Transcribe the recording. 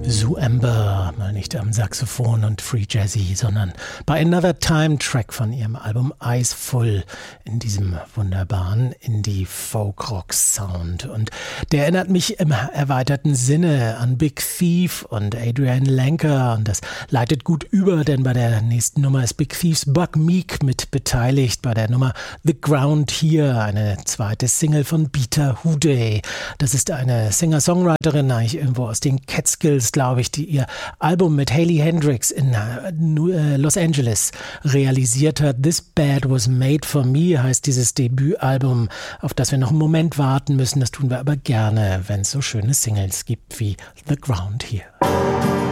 Sue Amber, mal nicht am Saxophon und Free Jazzy, sondern bei Another Time Track von ihrem Album Eyes Full in diesem wunderbaren Indie-Folk-Rock-Sound. Und der erinnert mich im erweiterten Sinne an Big Thief und Adrian Lenker, und das leitet gut über, denn bei der nächsten Nummer ist Big Thiefs Buck Meek mit beteiligt, bei der Nummer The Ground Here, eine zweite Single von Beta Houday. Das ist eine Singer-Songwriterin, eigentlich irgendwo aus den Catskills, glaube ich, die ihr Album mit Hayley Hendrix in Los Angeles realisiert hat. This Bad Was Made For Me heißt dieses Debütalbum, auf das wir noch einen Moment warten müssen. Das tun wir aber gerne, wenn es so schöne Singles gibt wie The Ground Here.